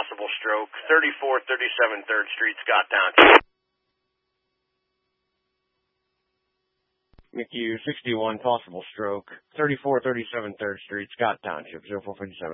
possible stroke, 3437 3rd Street, Scott Township. McHugh, 61, possible stroke, 3437 3rd Street, Scott Township, 0457.